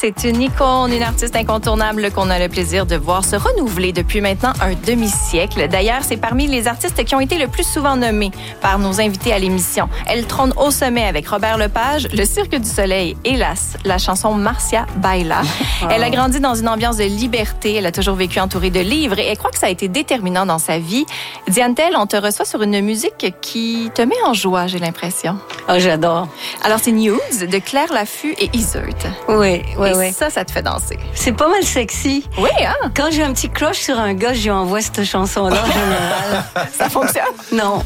c'est une icône, une artiste incontournable qu'on a le plaisir de voir se renouveler depuis maintenant un demi-siècle. D'ailleurs, c'est parmi les artistes qui ont été le plus souvent nommés par nos invités à l'émission. Elle trône au sommet avec Robert Lepage, Le Cirque du Soleil, hélas, la chanson Marcia Baila. Elle a grandi dans une ambiance de liberté. Elle a toujours vécu entourée de livres et elle croit que ça a été déterminant dans sa vie. Diane Tell, on te reçoit sur une musique qui te met en joie, j'ai l'impression. Oh, j'adore. Alors, c'est Nudes de Claire Laffut et Iseult. Oui. Ça te fait danser. C'est pas mal sexy. Oui, hein? Quand j'ai un petit crush sur un gars, je lui envoie cette chanson-là en général. Ça fonctionne? Non.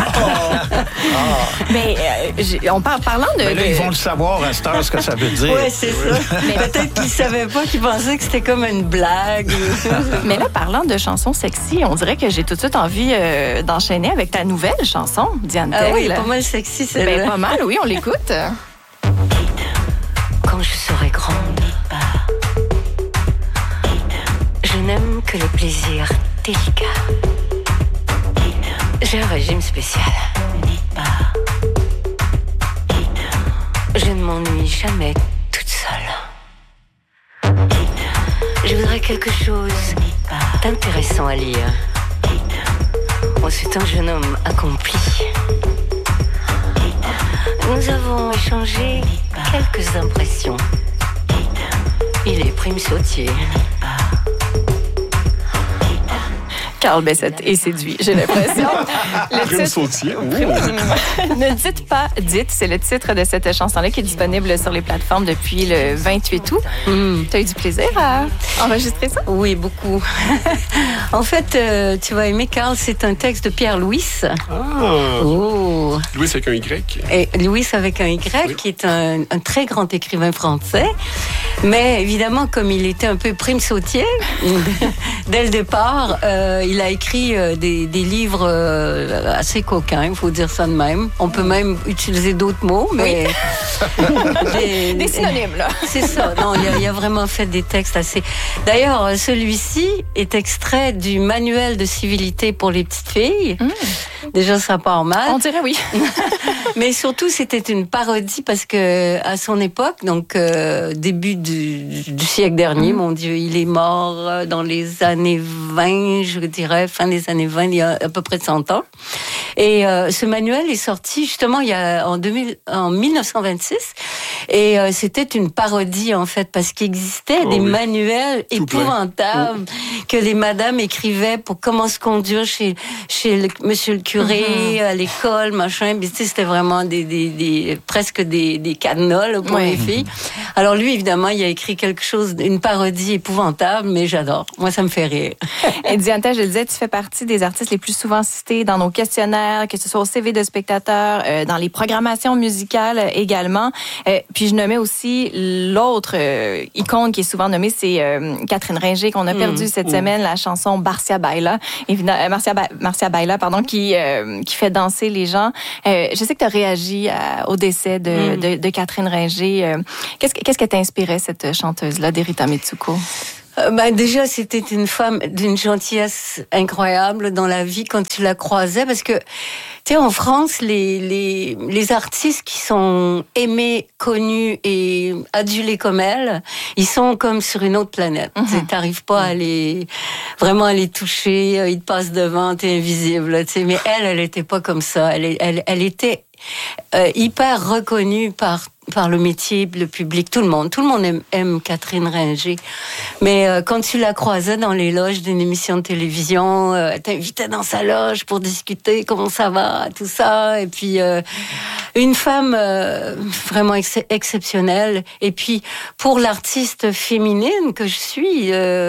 Mais parlant de... Mais là, ils vont le savoir à cette heure, ce que ça veut dire. Oui, c'est ça. Mais peut-être qu'ils savaient pas, qu'ils pensaient que c'était comme une blague. Mais là, parlant de chansons sexy, on dirait que j'ai tout de suite envie d'enchaîner avec ta nouvelle chanson, Diane Tell. Ah oui, pas mal sexy, celle-là. Ben, pas mal, oui, on l'écoute. Quand je serai grande, je n'aime que les plaisirs délicats. J'ai un régime spécial. Je ne m'ennuie jamais toute seule. Je voudrais quelque chose d'intéressant à lire. En ce temps, jeune homme accompli. Nous avons échangé quelques impressions. Il est prime sautier. Carl Bessette est séduit, j'ai l'impression. Prime sautier. Ne dites pas dites, c'est le titre de cette chanson-là qui est disponible sur les plateformes depuis le 28 août. Tu as eu du plaisir à enregistrer ça? Oui, beaucoup. En fait, tu vas aimer, Carl, c'est un texte de Pierre Louis. Oh. Louis avec un Y. Et Louis avec un Y, oui. Qui est un très grand écrivain français. Mais évidemment, comme il était un peu prime sautier, dès le départ, il a écrit des livres assez coquins, il faut dire ça de même. On peut même utiliser d'autres mots, mais... Oui. Des synonymes, là. C'est ça. Non, il a vraiment fait des textes assez... D'ailleurs, celui-ci est extrait du manuel de civilité pour les petites filles. Déjà, ça part mal. On dirait oui. Mais surtout, c'était une parodie parce que à son époque, donc début du siècle dernier, mon Dieu, il est mort dans les années 20, je dirais, fin des années 20, il y a à peu près 100 ans. Et ce manuel est sorti justement en 1926. Et c'était une parodie, en fait, parce qu'il existait des manuels épouvantables que les madames écrivaient pour comment se conduire chez monsieur le curé, à l'école, machin. Mais, tu sais, c'était vraiment presque des cadenas là, pour les filles. Alors lui, évidemment, il a écrit quelque chose, une parodie épouvantable, mais j'adore. Moi, ça me fait rire. Et Diane Tell, je le disais, tu fais partie des artistes les plus souvent cités dans nos questionnaires, que ce soit au CV de spectateurs, dans les programmations musicales également. Puis je nommais aussi l'autre icône qui est souvent nommée, c'est Catherine Ringer, qu'on a perdu cette semaine, la chanson Marcia Baila, Marcia Baila, pardon, qui fait danser les gens. Je sais que tu as réagi au décès de Catherine Ringer. Qu'est-ce que t'inspirait, cette chanteuse-là, d'Erita Mitsuko? Déjà, c'était une femme d'une gentillesse incroyable dans la vie quand tu la croisais, parce que, tu sais, en France, les artistes qui sont aimés, connus et adulés comme elle, ils sont comme sur une autre planète. T'arrives pas à les toucher, ils te passent devant, t'es invisible, tu sais. Mais elle était pas comme ça. Elle était hyper reconnue par le métier, le public, tout le monde aime Catherine Ringer. Mais quand tu la croisais dans les loges d'une émission de télévision, elle t'invitait dans sa loge pour discuter comment ça va, tout ça. Et puis une femme vraiment exceptionnelle. Et puis pour l'artiste féminine que je suis,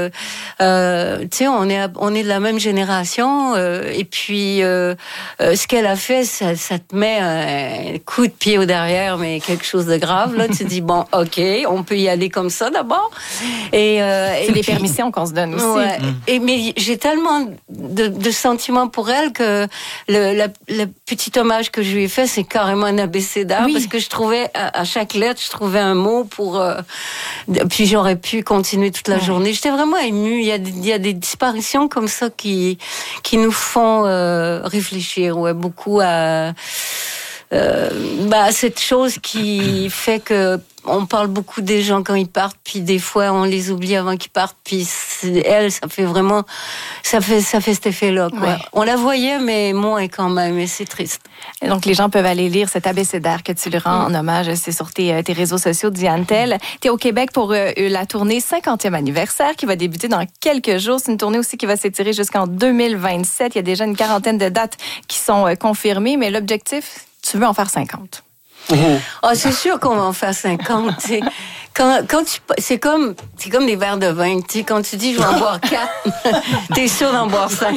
tu sais, on est de la même génération. Et puis ce qu'elle a fait, ça te met un coup de pied au derrière, mais quelque chose de grave. Là, tu dis bon, ok, on peut y aller comme ça d'abord. C'est des permissions qu'on se donne aussi. Ouais. Mais j'ai tellement de sentiments pour elle que le petit hommage que je lui ai fait, c'est carrément un abécédaire, parce que je trouvais à chaque lettre, je trouvais un mot pour. Puis j'aurais pu continuer toute la journée. J'étais vraiment émue. Il y a des disparitions comme ça qui nous font réfléchir, beaucoup à cette chose qui fait que on parle beaucoup des gens quand ils partent, puis des fois on les oublie avant qu'ils partent, puis elle, ça fait cet effet-là, quoi. Ouais. On la voyait, mais moins quand même, et c'est triste. Et donc les gens peuvent aller lire cet abécédaire que tu lui rends en hommage, c'est sur tes réseaux sociaux, Diane Tell. Tu es au Québec pour la tournée 50e anniversaire qui va débuter dans quelques jours. C'est une tournée aussi qui va s'étirer jusqu'en 2027. Il y a déjà une quarantaine de dates qui sont confirmées, mais l'objectif, tu veux en faire 50. Ah, c'est sûr qu'on va en faire 50. C'est comme des verres de vin. Quand tu dis je vais en boire 4, t'es sûr d'en boire 5.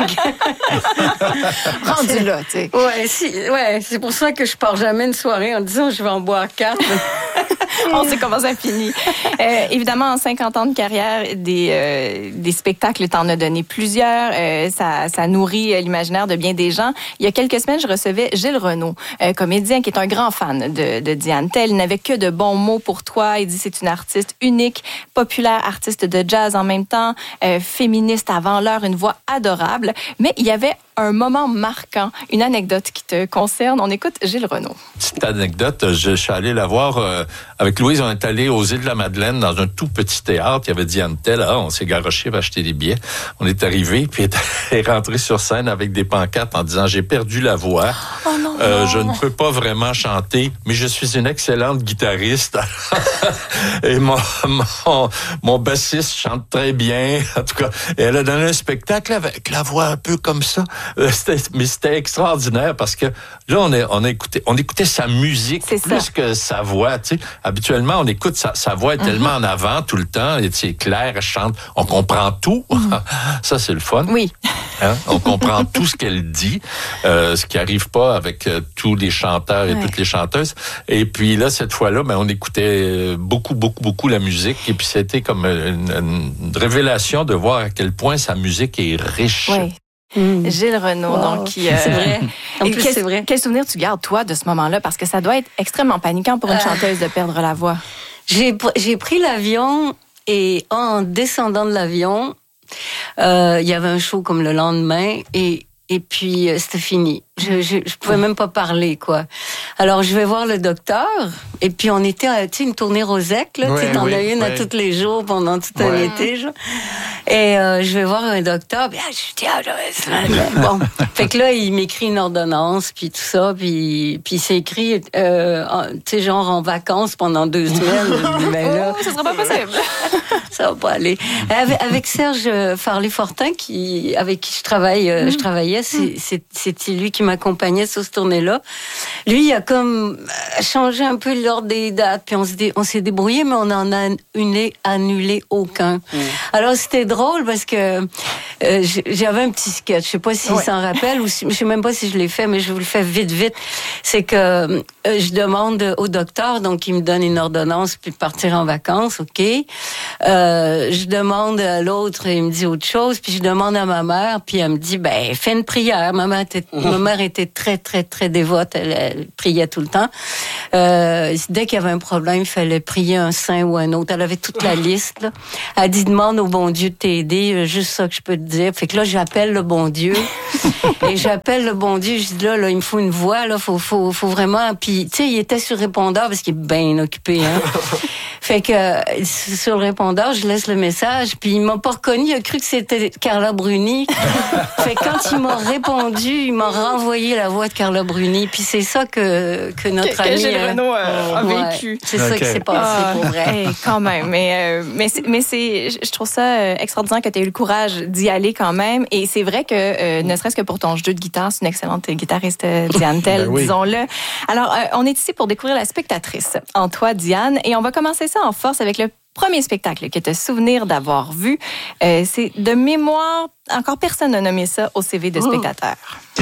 Rendu là, tu sais. Ouais, c'est pour ça que je pars jamais une soirée en disant je vais en boire 4. On sait comment ça finit. Évidemment, en 50 ans de carrière, des spectacles, t'en as donné plusieurs. Ça nourrit l'imaginaire de bien des gens. Il y a quelques semaines, je recevais Gilles Renaud, comédien qui est un grand fan de Diane Tell. Il n'avait que de bons mots pour toi. Il dit c'est une artiste unique, populaire, artiste de jazz en même temps, féministe avant l'heure, une voix adorable. Mais il y avait un moment marquant, une anecdote qui te concerne. On écoute Gilles Renaud. Petite anecdote, je suis allé la voir avec Louise. On est allé aux Îles-de-la-Madeleine dans un tout petit théâtre. Il y avait Diane Tell. On s'est garoché pour acheter des billets. On est arrivé, puis elle est rentrée sur scène avec des pancartes en disant « J'ai perdu la voix. Oh non, je ne peux pas vraiment chanter, mais je suis une excellente guitariste. » Et mon bassiste chante très bien. En tout cas, et elle a donné un spectacle avec la voix un peu comme ça. Mais c'était extraordinaire parce que là, on écoutait sa musique plus que sa voix. Tu sais. Habituellement, on écoute sa voix est tellement en avant tout le temps. C'est clair, elle chante. On comprend tout. Ça, c'est le fun. Oui. Hein? On comprend tout ce qu'elle dit, ce qui n'arrive pas avec tous les chanteurs et toutes les chanteuses. Et puis là, cette fois-là, on écoutait beaucoup la musique. Et puis c'était comme une révélation de voir à quel point sa musique est riche. Oui. Gilles Renaud, donc c'est vrai. En plus, c'est vrai. Quel souvenir tu gardes, toi, de ce moment-là? Parce que ça doit être extrêmement paniquant pour une chanteuse de perdre la voix. J'ai pris l'avion et en descendant de l'avion, il y avait un show comme le lendemain et puis c'était fini. Je pouvais même pas parler, quoi. Alors, je vais voir le docteur, et puis on était à une tournée Rosec, là, t'en as une à tous les jours pendant tout un été, genre. Et je vais voir un docteur, puis je dis, bon. Fait que là, il m'écrit une ordonnance, puis tout ça, puis c'est écrit, tu sais, genre en vacances pendant 2 semaines. Je dis, ben là, ça sera pas possible. Ça va pas aller. Avec Serge Farley-Fortin, avec qui je travaillais, c'était lui qui m'accompagnait sur cette tournée-là. Lui, il a comme changé un peu l'ordre des dates, puis on s'est débrouillé, mais on en a annulé aucun. Alors, c'était drôle parce que j'avais un petit sketch. Je sais pas s'il s'en rappelle, ou je sais même pas si je l'ai fait, mais je vous le fais vite. C'est que je demande au docteur, donc il me donne une ordonnance, puis partir en vacances, OK. Je demande à l'autre, il me dit autre chose, puis je demande à ma mère, puis elle me dit, fais une prière. Ma mère était très, très, très dévote, elle priait tout le temps. Dès qu'il y avait un problème, il fallait prier un saint ou un autre. Elle avait toute la liste, là. Elle dit, demande au bon Dieu de t'aider, juste ça que je peux te dire. Fait que là, j'appelle le bon Dieu. Et j'appelle le bon Dieu, je dis, là, il me faut une voix, là, faut vraiment. Puis, tu sais, il était sur répondeur parce qu'il est bien occupé, hein. Fait que sur le répondeur, je laisse le message, puis il m'a pas reconnu, il a cru que c'était Carla Bruni. Fait que quand il m'a répondu, il m'a renvoyé la voix de Carla Bruni, puis c'est ça que notre ami Gilles Renaud a vécu. C'est ça qui s'est passé pour vrai. Quand même, mais je trouve ça extraordinaire que tu aies eu le courage d'y aller quand même, et c'est vrai que ne serait-ce que pour ton jeu de guitare, c'est une excellente guitariste, Diane Tell, disons-le. Alors, on est ici pour découvrir la spectatrice en toi, Diane, et on va commencer ça en force avec le premier spectacle que tu as souvenir d'avoir vu. C'est de mémoire, encore personne n'a nommé ça au CV de spectateur.